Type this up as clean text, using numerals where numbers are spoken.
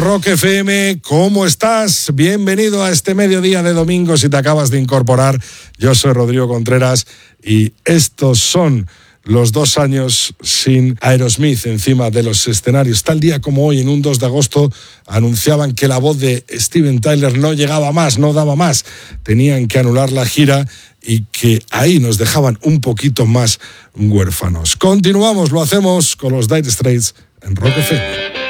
Rock FM, ¿cómo estás? Bienvenido a este mediodía de domingo si te acabas de incorporar. Yo soy Rodrigo Contreras y estos son los 2 años sin Aerosmith encima de los escenarios. Tal día como hoy, en un 2 de agosto, anunciaban que la voz de Steven Tyler no llegaba más, no daba más. Tenían que anular la gira y que ahí nos dejaban un poquito más huérfanos. Continuamos, lo hacemos con los Dire Straits en Rock FM.